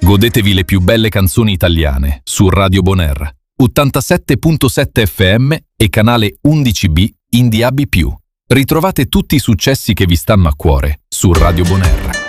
Godetevi le più belle canzoni italiane su Radio Bonaire, 87.7 FM e canale 11B in DAB+. Ritrovate tutti i successi che vi stanno a cuore su Radio Bonaire.